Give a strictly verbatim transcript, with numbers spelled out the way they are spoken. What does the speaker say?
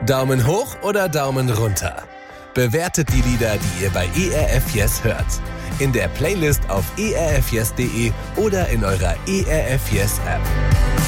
Daumen hoch oder Daumen runter? Bewertet die Lieder, die ihr bei E R F Yes hört. In der Playlist auf e r f yes punkt de oder in eurer E R F Yes App.